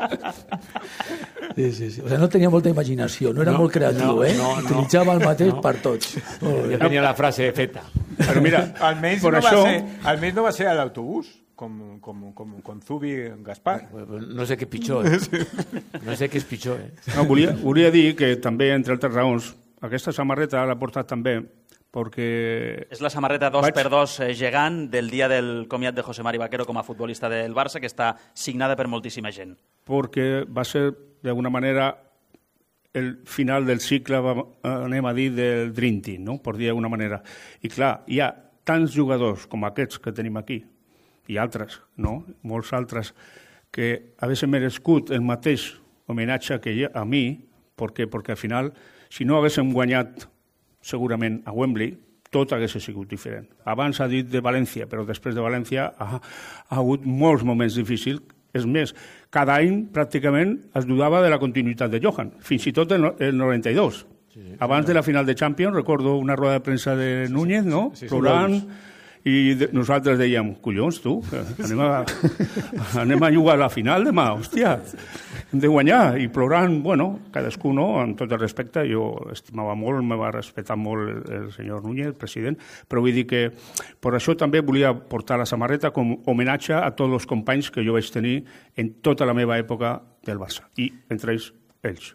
Sí. O sea, no tenia molta imaginació, no era molt creatiu, Utilitzava el mateix per tots. Jo tenia la frase feta. Però mira, almenys no va ser a l'autobús, com Zubi Gaspar. No sé què és pitjor. No sé què és pitjor. No, volia dir que també, entre altres raons, aquesta samarreta l'ha portat també perquè... És la samarreta 2x2 gegant del dia del comiat de José Mari Vaquero com a futbolista del Barça, que està signada per moltíssima gent. Perquè va ser, d'alguna manera, el final del cicle, anem a dir, del Dream Team, no? Per dir d'alguna manera. I clar, hi ha tants jugadors com aquests que tenim aquí, i altres, no? Molts altres, que haguessin merescut el mateix homenatge que a mi, perquè al final, si no haguéssim guanyat segurament a Wembley, tot hagués sigut diferent. Abans ha dit de València, però després de València ha hagut molts moments difícils. És més, cada any pràcticament es dudava de la continuïtat de Johan, fins i tot el 92. Abans de la final de Champions, recordo una roda de premsa de Núñez, no? Plorant, i nosaltres dèiem, collons, tu, anem a jugar a la final demà, hòstia, hem de guanyar, i plorant, cadascú, no? Amb tot el respecte, jo estimava molt, me va respectar molt el senyor Núñez, el president, però vull dir que per això també volia portar la samarreta com homenatge a tots els companys que jo vaig tenir en tota la meva època del Barça, i entre ells.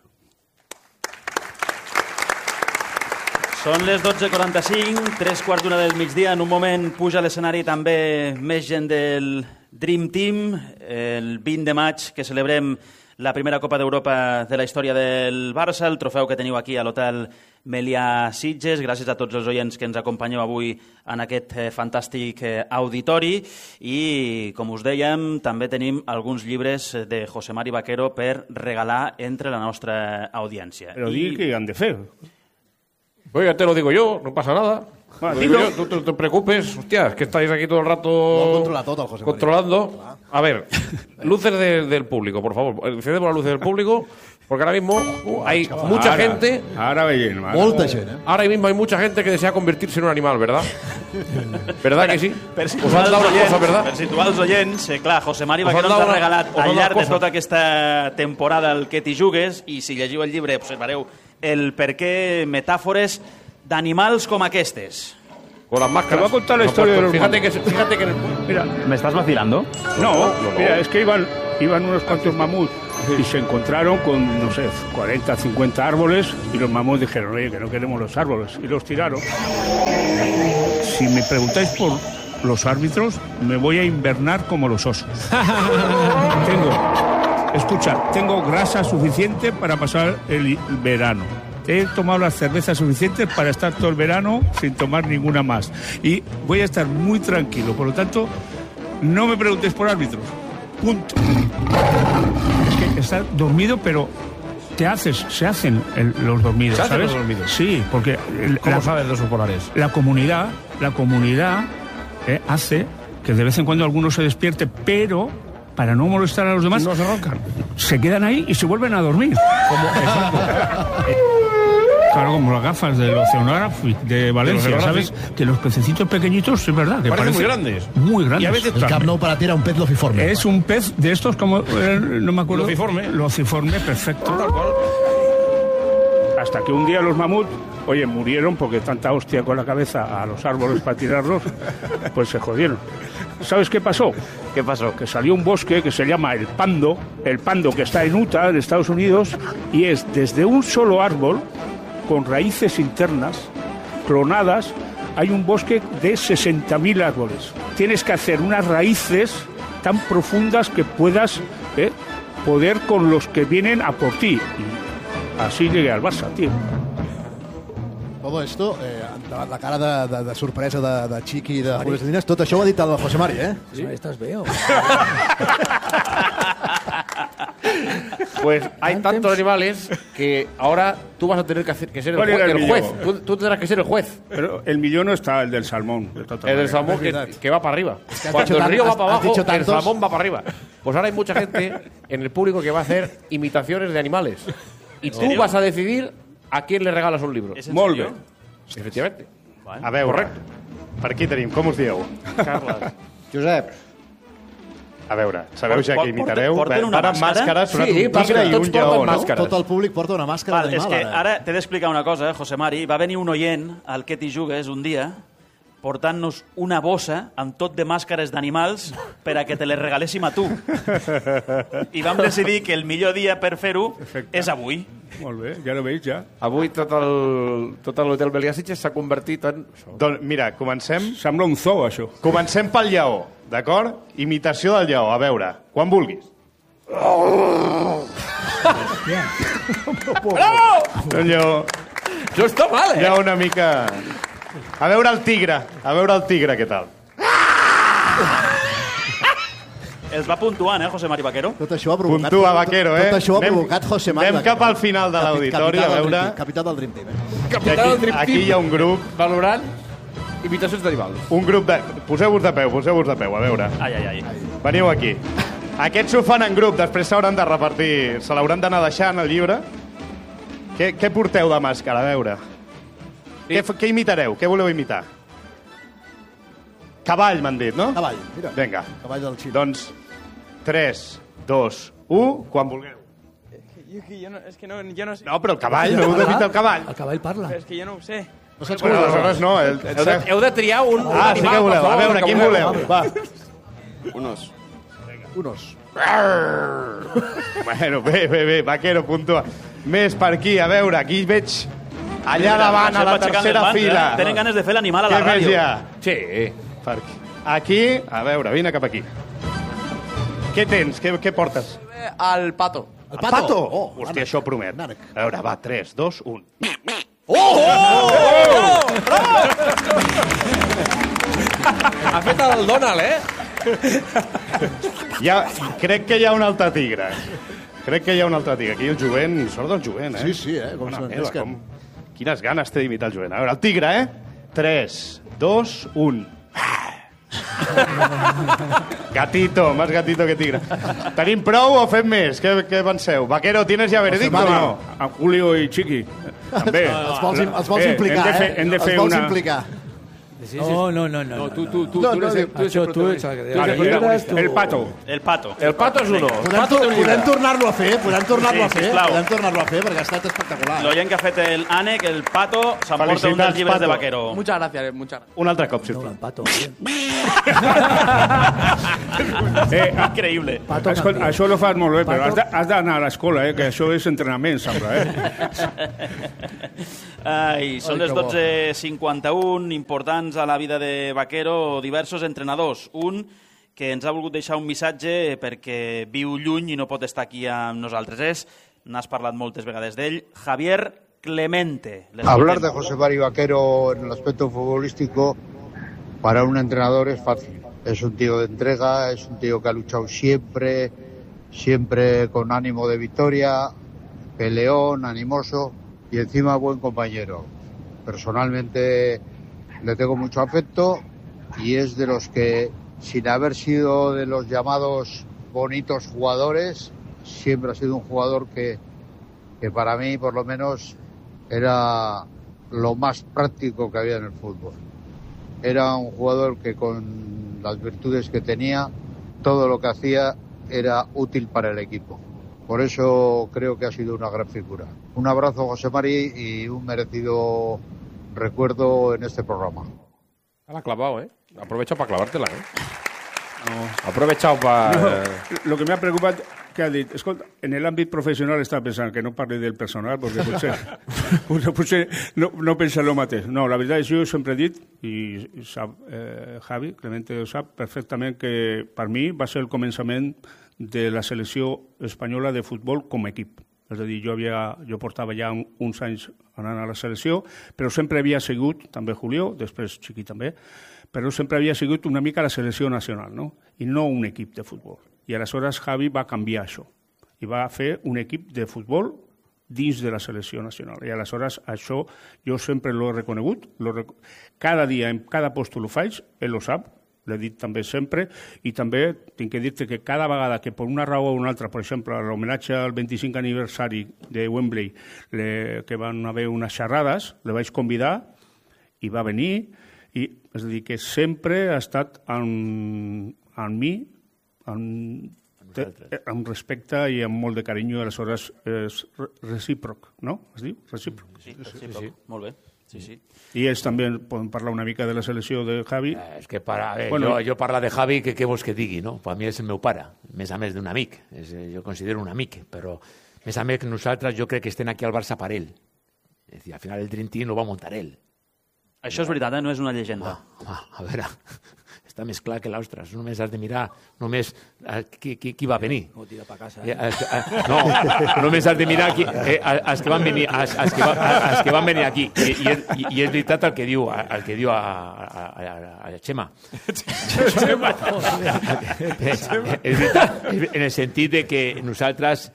Són les 12:45, 3:45 del migdia. En un moment puja a l'escenari també més gent del Dream Team, el 20 de maig, que celebrem la primera Copa d'Europa de la història del Barça, el trofeu que teniu aquí a l'Hotel Melià Sitges. Gràcies a tots els oients que ens acompanyeu avui en aquest fantàstic auditori. I, com us dèiem, també tenim alguns llibres de José Mari Vaquero per regalar entre la nostra audiència. Però digui què han de fer. Pues ya te lo digo yo, no pasa nada. No te preocupes, hostia, es que estáis aquí todo el rato controla todo el José María. controlando. A ver, luces del público, por favor. Encendemos las luces del público, porque ahora mismo hay mucha gente. Ahora veient. Molta gent, Ahora mismo hay mucha gente que desea convertirse en un animal, ¿verdad? ¿Verdad que sí? Per Us han dado una cosa, ¿verdad? Per situar els oients, clar, José Mari Vaquero ens ha regalat al llarg de tota aquesta temporada el que t'hi jugues, i si llegiu el llibre observareu el per què metàfores d'animals com aquestes. Con las máscaras. Te voy a contar la historia de los fíjate que en el... Mira, ¿me estás vacilando? No, mira, es que iban unos cuantos mamuts y se encontraron con, no sé, 40, 50 árboles y los mamuts dijeron, oye, que no queremos los árboles, y los tiraron. Si me preguntáis por los árbitros, me voy a invernar como los osos. Tengo grasa suficiente para pasar el verano. He tomado las cervezas suficientes para estar todo el verano sin tomar ninguna más. Y voy a estar muy tranquilo. Por lo tanto, no me preguntéis por árbitros. Punto. Es que está dormido, pero se hacen los dormidos, ¿Se hacen ¿sabes? los dormidos? Sí, porque... ¿Cómo saben los polares? La comunidad hace que de vez en cuando alguno se despierte, pero... para no molestar a los demás, no se roncan. Se quedan ahí y se vuelven a dormir. Claro, como las gafas del Oceanography de Valencia, ¿sabes? Que los pececitos pequeñitos, es verdad, que parecen muy grandes. Muy grandes. Y a veces el Camp Nou para ti era un pez lociforme. Es un pez de estos como, no me acuerdo. Lociforme, perfecto. Tal cual. Hasta que un día los mamuts, oye, murieron porque tanta hostia con la cabeza a los árboles para tirarlos, pues se jodieron. ¿Sabes qué pasó? ¿Qué pasó? Que salió un bosque que se llama el Pando que está en Utah, en Estados Unidos, y es desde un solo árbol, con raíces internas, clonadas, hay un bosque de 60.000 árboles. Tienes que hacer unas raíces tan profundas que puedas poder con los que vienen a por ti. Y así llegué al Barça, tío. Todo esto, la cara de sorpresa de Chiqui i de Julio Salinas, tot això ho ha dit el José Mari, ¿eh? Sí. Estás veo. Pues hay tantos animales que ahora tú vas a tener que ser el juez. Tú tendrás que ser el juez. Pero el millón no está, el del salmón. El del salmón que va para arriba. Cuando el río va para abajo, el salmón va para arriba. Pues ahora hay mucha gente en el público que va a hacer imitaciones de animales. Y tú vas a decidir a quién le regalas un libro. Molt bé. Efectivamente. A veure, correcte. Per aquí tenim, com us dieu? Carles. Josep. A veure, sabeu ja que imitareu? Porten una màscara? Sí, un tigre i un lleó, no? Tot el públic porta una màscara d'animal. És que ara t'he d'explicar una cosa, José Mari. Va venir un oient al Que t'hi jugues un dia portant-nos una bossa amb tot de màscares d'animals per a que te les regaléssim a tu. I vam decidir que el millor dia per fer-ho és avui. Molt bé, ja ho veig, ja. Avui tot l'hotel Melià Sitges s'ha convertit en... Doncs mira, comencem... Sembla un zoo, això. Comencem pel lleó, d'acord? Imitació del lleó, a veure, quan vulguis. Bravo! Un lleó... Això està mal, Hi ha una mica... A veure el tigre, què tal? Els va puntuant, José Mari Vaquero? Tot això ha provocat... Puntua, Vaquero, Tot això ha provocat José Mari Anem cap al final de l'auditori, a veure... Capità del Dream Team. Capità del Dream Team. Aquí hi ha un grup... Valorant imitacions d'animals. Un grup de... Poseu-vos de peu, a veure. Ai. Veniu aquí. Aquests ho fan en grup, després s'hauran de repartir, se l'hauran d'anar deixant, el llibre. Què porteu de màscara, a veure? Què imitareu? Què voleu imitar? Cavall, m'han dit, no? Cavall, mira. Vinga. Cavall del Xile. Doncs 3, 2, 1, quan vulgueu. Es que yo no sé. No, però el cavall, no heu d'imitar el cavall. El cavall parla. Pero es que yo no ho sé. No saps Bueno, aleshores no. Heu de triar un Ah, sí que voleu. A veure, quin voleu? Va. Unos. Bueno, bé, Vaquero, puntua. Més per aquí, a veure, aquí veig allà davant, a la tercera fila. Tenen ganes de fer l'animal a la Què més ràdio. hi ha? Sí. Per aquí, a veure, vine cap aquí. Què tens? Què portes? Al pato. El pato? Hòstia, això promet. A veure, va, 3, 2, 1. Ha fet el Donald, Crec que hi ha un altre tigre. Aquí el jovent, sort del jovent, Sí, Quines ganes té d'imitar el jovent. A veure, el tigre, 3, 2, 1. Gatito, más gatito que tigre. Tenim prou o fem més? Què penseu? Vaquero, ¿tienes ya veredicto o no? A Julio i Chiqui. També. Els vols implicar, Hem de fer els vols una... implicar. No, tú eres el protagonista. El Pato. El Pato és uno. Podem tornar-lo a fer? Podem tornar-lo a fer, perquè ha estat espectacular. L'oient que ha fet el ànec, el Pato, s'emporta un dels llibres de Vaquero. Muchas gracias, muchas gracias. Un altre cop, sisplau. Pato. Increïble. Escolta, això ho fas molt bé, però has d'anar a l'escola, que això és entrenament, sembla. Són les 12:51, importants a la vida de Vaquero, diversos entrenadors. Un que ens ha volgut deixar un missatge perquè viu lluny i no pot estar aquí amb nosaltres. N'has parlat moltes vegades d'ell, Javier Clemente. Hablar de José Mari Vaquero en el aspecto futbolístico para un entrenador es fácil. Es un tío de entrega, es un tío que ha luchado siempre con ánimo de victoria, peleón, animoso y encima buen compañero. Personalmente le tengo mucho afecto y es de los que, sin haber sido de los llamados bonitos jugadores, siempre ha sido un jugador que para mí, por lo menos, era lo más práctico que había en el fútbol. Era un jugador que, con las virtudes que tenía, todo lo que hacía era útil para el equipo. Por eso creo que ha sido una gran figura. Un abrazo, José Mari, y un merecido recuerdo en este programa. La ha clavado, Aprovecha para clavártela, Aprovecha para... Lo que me ha preocupat que ha dit, escolta, en l'àmbit professional està pensant que no parli del personal, perquè potser no pensa el mateix. No, la veritat és que jo sempre he dit, i sap Javi, Clemente ho sap perfectament, que per mi va ser el començament de la selecció espanyola de futbol com a equip. És a dir, jo portava ja uns anys anant a la selecció, però sempre havia sigut, també Julio, després Chiqui també, però sempre havia sigut una mica la selecció nacional, no? I no un equip de futbol. I aleshores Javi va canviar això i va fer un equip de futbol dins de la selecció nacional. I aleshores això jo sempre l'he reconegut, cada dia, en cada post ho faig, ell ho sap, l'he dit també sempre, i també tinc que dir-te que cada vegada que per una raó o una altra, per exemple, l'homenatge al 25 aniversari de Wembley, que van haver unes xerrades, le vaig convidar i va venir, i és a dir, que sempre ha estat amb mi, amb respecte i amb molt de carinyo, aleshores és recíproc, no? Es diu? Recíproc. Sí, recíproc. Molt bé. Sí. I ells també poden parlar una mica de la selecció de Javi. És que jo parlar de Javi, què vols que digui, no? Per mi és el meu pare, més a més d'un amic. Jo considero un amic, però més a més que nosaltres jo crec que estem aquí al Barça per ell. És a dir, al final el Dream Team lo va muntar ell. Això és veritat, no és una llegenda. Home, a veure, està més clar que l'ostres. Només has de mirar qui va venir. No tira per casa. No, només has de mirar els que van venir, els que van venir aquí. I és veritat el que diu a Xema. És veritat, en el sentit de que nosaltres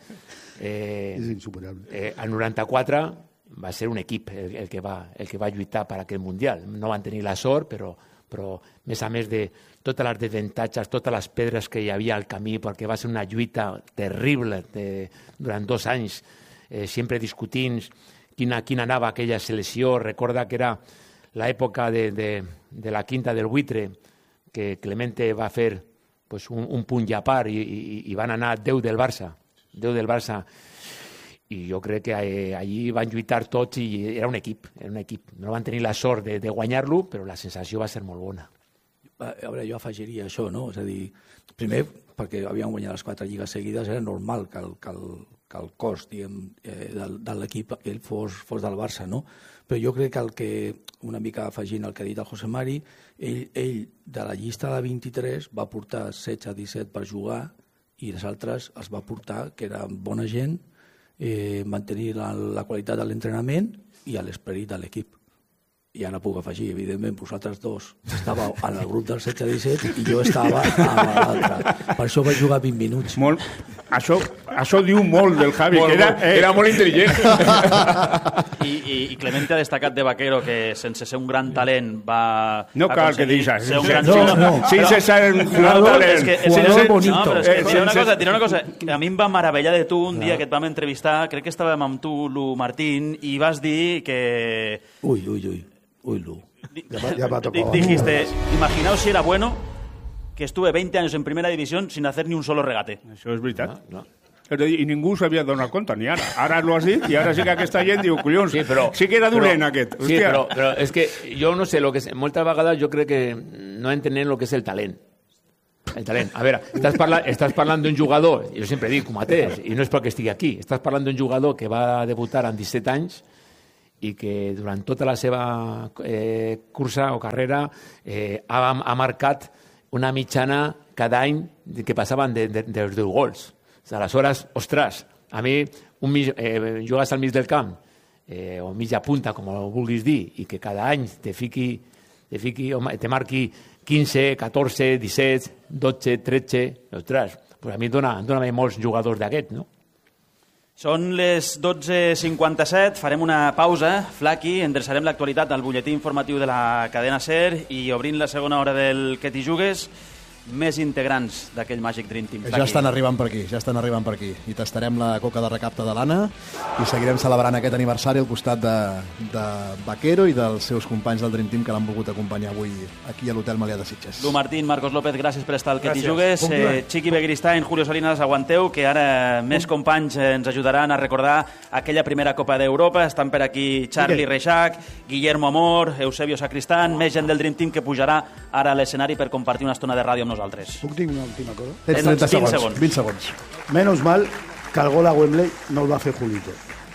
al 94 va ser un equip el que va lluitar per aquest Mundial. No van tenir la sort, però més a més de totes les desavantatges, totes les pedres que hi havia al camí, perquè va ser una lluita terrible durant 2 anys, sempre discutint quina anava aquella selecció. Recorda que era l'època de la quinta del buitre, que Clemente va fer un punt i a part i van anar 10 del Barça. I jo crec que allí van lluitar tots i era un equip. No van tenir la sort de guanyar-lo, però la sensació va ser molt bona. A veure, jo afegiria això, no? És a dir, primer, perquè havien guanyat les 4 lligues seguides, era normal que el cost de l'equip aquell fos del Barça, no? Però jo crec que una mica afegint el que ha dit el José Mari, ell de la llista de 23 va portar 16-17 per jugar i els altres els va portar, que era bona gent, mantenir la qualitat de l'entrenament i l'esperit de l'equip. ja no puc afegir, evidentment, vosaltres dos estàveu en el grup del 16-17 i jo estava a l'altre. Per això vaig jugar 20 minuts. Això diu molt del Javi, que era molt intel·ligent. I Clemente ha destacat de Vaquero que sense ser un gran talent va... No cal que diguis ser un gran sense ser un gran talent. Jugador bonito. No, però és que diré una cosa, a mi em va meravellar de tu un dia que et vam entrevistar, crec que estàvem amb tu, Lu Martín, i vas dir que... Uy, Lu. Ya va a tocar. Dijiste, imaginaos si era bueno que estuve 20 años en primera división sin hacer ni un solo regate. Això és veritat. I ningú s'havia donat compte, ni ara. Ara l'ho has dit i ara sí que aquesta gent diu, collons, sí que era dolent aquest. Sí, però és que jo no sé, moltes vegades jo crec que no entenem el que és el talent. El talent. A veure, estàs parlant d'un jugador, jo sempre dic, Comatés, i no és perquè estigui aquí, estàs parlant d'un jugador que va debutar amb 17 anys i que durant tota la seva cursa o carrera ha marcat una mitjana cada any que passaven dels 10 gols. Aleshores, ostres, a mi jugues al mig del camp o mitja punta, com ho vulguis dir, i que cada any te marqui 15, 14, 17, 12, 13, ostres, pues a mi dona molts jugadors d'aquests, no? Són les 12:57, farem una pausa, Flaqui, endreçarem l'actualitat al butlletí informatiu de la cadena SER i obrint la segona hora del Que t'hi jugues, més integrants d'aquell Magic Dream Team. Ja estan arribant per aquí, i tastarem la coca de recapte de l'Anna i seguirem celebrant aquest aniversari al costat de Vaquero i dels seus companys del Dream Team que l'han volgut acompanyar avui aquí a l'Hotel Melià de Sitges. Lu Martín, Marcos López, gràcies per estar al Que t'hi jugues. Chiqui Begiristain, Julio Salinas, aguanteu, que ara més companys ens ajudaran a recordar aquella primera Copa d'Europa. Estan per aquí Charlie Reixac, Guillermo Amor, Eusebio Sacristán, més gent del Dream Team que pujarà ara a l'escenari per compartir una estona de ràdio amb nosaltres. Puc dir una última cosa? Tens 20 segons. Menos mal que el gol a Wembley no el va fer Julito.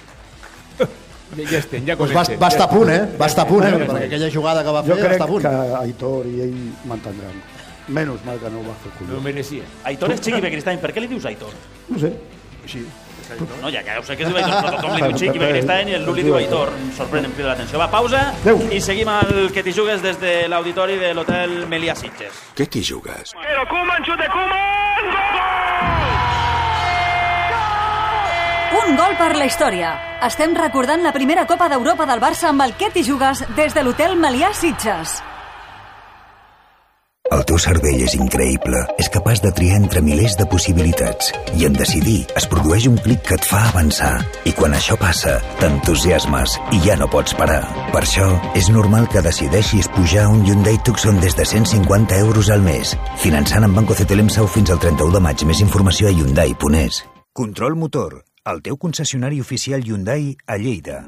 Va estar a punt, perquè aquella jugada que va fer està a punt. Jo crec que Aitor i ell m'entendran. Menos mal que no ho va fer Julito. No merecia. Aitor és Chiqui Begiristain. Per què li dius Aitor? No sé. Així. No, ja ho sé que es diu Aitor, però tothom li diu Chiqui Begiristain i el Lu li diu Aitor. Em sorprèn, em crida l'atenció. Va, pausa i seguim al Que t'hi jugues des de l'auditori de l'Hotel Melià Sitges. Que t'hi jugues? Pero Koeman, xut de Koeman! Un gol per la història. Estem recordant la primera Copa d'Europa del Barça amb el Que t'hi jugues des de l'Hotel Melià Sitges. El teu cervell és increïble. És capaç de triar entre milers de possibilitats. I en decidir es produeix un clic que et fa avançar. I quan això passa, t'entusiasmes i ja no pots parar. Per això, és normal que decideixis pujar un Hyundai Tucson des de 150 euros al mes. Finançant amb Banco CTLM Sau fins al 31 de maig. Més informació a Hyundai.es. Control Motor, el teu concessionari oficial Hyundai a Lleida.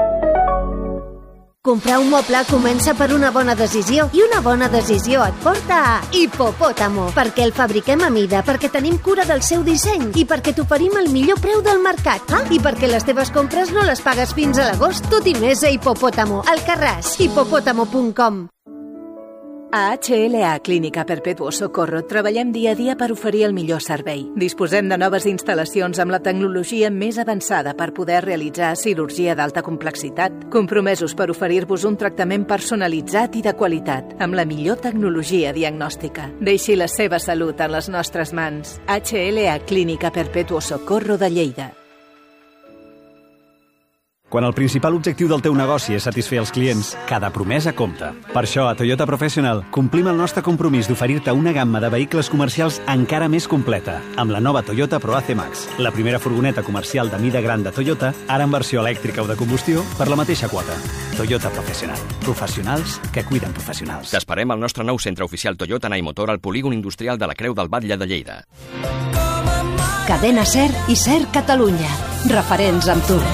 Comprar un moble comença per una bona decisió i una bona decisió et porta a Hipopótamo, perquè el fabriquem a mida, perquè tenim cura del seu disseny i perquè t'oferim el millor preu del mercat. I perquè les teves compres no les pagues fins a l'agost, tot i més a Hipopótamo, Alcarràs, hipopótamo.com. A HLA Clínica Perpetuo Socorro treballem dia a dia per oferir el millor servei. Disposem de noves instal·lacions amb la tecnologia més avançada per poder realitzar cirurgia d'alta complexitat, compromesos per oferir-vos un tractament personalitzat i de qualitat, amb la millor tecnologia diagnòstica. Deixi la seva salut en les nostres mans. HLA Clínica Perpetuo Socorro de Lleida. Quan el principal objectiu del teu negoci és satisfer els clients, cada promesa compta. Per això, a Toyota Professional, complim el nostre compromís d'oferir-te una gamma de vehicles comercials encara més completa, amb la nova Toyota ProAce Max, la primera furgoneta comercial de mida gran de Toyota, ara en versió elèctrica o de combustió, per la mateixa quota. Toyota Professional. Professionals que cuiden professionals. T'esperem al nostre nou centre oficial Toyota Naimotor al polígon industrial de la Creu del Batlle de Lleida. Cadena SER i SER Catalunya. Referents amb tu.